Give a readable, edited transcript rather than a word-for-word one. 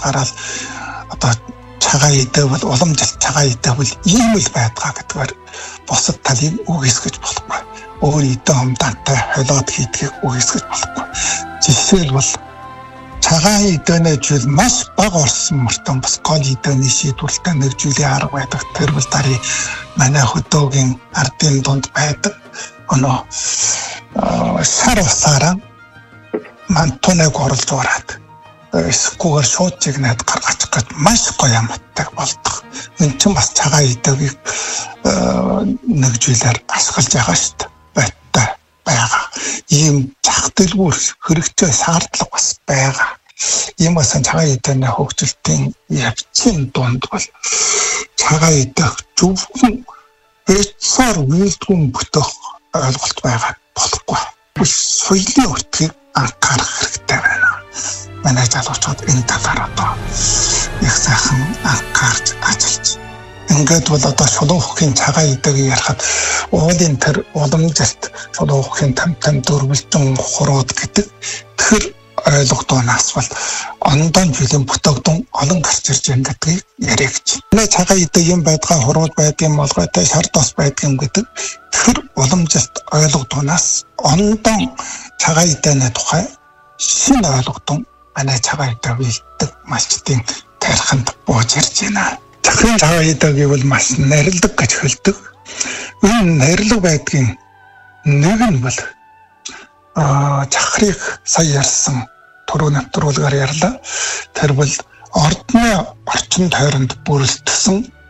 гараад одоо цагаан идэ бол уламжлалт цагаан идэ бол ийм л байдгаа гэдгээр бусад талыг үгүйсгэж болохгүй. Өөр идэ хомдантай холиод хийдгийг үгүйсгэж болохгүй. Жишээлбэл цагаан идэний зүйл маш бага орсон мөртөө бас гол идэний шийдвэрлэлтэй нэгжүүлэх арга байдаг. Тэр бол дарыг манай хөдөөгийн ардын дунд байдаг. Өнөө сар усаараа мантуныг оруулж ураад эсгүүгээр шууд чигнээд гаргачих гэж маш гоё амттай болдог. Энэ ч бас цагаан идэгийг нэгжүүлэр ашиглаж байгаа шүү дээ. Байттай байгаа. Ийм зах дэлгүүр хэрэгцээ шаардлага бас байгаа. Ийм басан цагаан идэний хөгжилтийн явцын дунд бол цагаан идэх зөвхөн бэцээр үйлдвэрийн бүтэх ойлголт байгаа болохгүй. Соёлын өртгийг анхаарах хэрэгтэй байна. Манай залуучууд энэ талаар одоо их сайхан анхаарч ажиллаж. Ингээд бол одоо шулуун хөхийн цагаан идэгийг ярихад уулын тэр уламжлалт шулуун хөхийн там дөрвөлжин хурууд гэдэг тэр ойлгодоноос бол ондон жилийн бүтэгдэн олон гарч ирж байгаа гэдгийг яриа гэж. Манай цагаан идэ юм байдгаа хурууд байдгийн молгойтой шар тос байдгийн гэдэг тэр уламжлалт ойлгодоноос ондон цагаан идэний тухай шинэ ойлгодон манай цагаан идэг бэлддэг малчдын тариханд бууж ирж байна. Захирын цагаан идэг гэвэл маш нарилдаг гэж хэлдэг. Энэ нарилга байдгийн нэг нь бол захирыг сая ярьсан түрүү навтруулгаар ярьлаа. Тэр бол ордны орчин тойронд бүрэлдэсэн